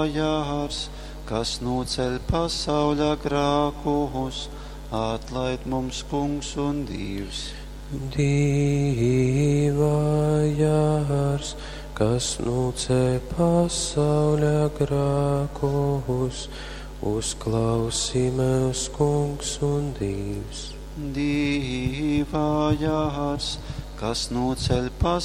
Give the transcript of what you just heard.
Jārs, kas noceļ pasauļa grākus, atlaid mums Kungs un Dievs. Dieva Jārs, kas noceļ pasauļa grākus, uzklausī mūs Kungs un Dievs. Dieva Jārs, kas noceļ pasauļa